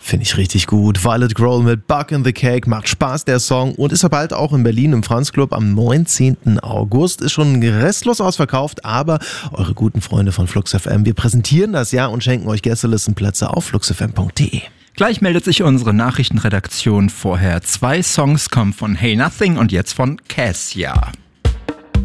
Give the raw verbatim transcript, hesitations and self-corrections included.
Finde ich richtig gut. Violet Grohl mit Bug in the Cake, macht Spaß der Song und ist ja bald auch in Berlin im Franz Club am neunzehnten August. Ist schon restlos ausverkauft, aber eure guten Freunde von Flux F M, wir präsentieren das ja und schenken euch Gästelistenplätze auf flux f m punkt d e. Gleich meldet sich unsere Nachrichtenredaktion vorher. Zwei Songs kommen von Hey Nothing und jetzt von Cassia.